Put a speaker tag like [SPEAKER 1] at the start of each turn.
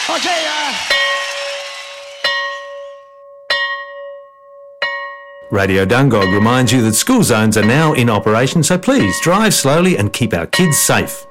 [SPEAKER 1] Okay,
[SPEAKER 2] Radio Dungog reminds you that school zones are now in operation, so please drive slowly and keep our kids safe.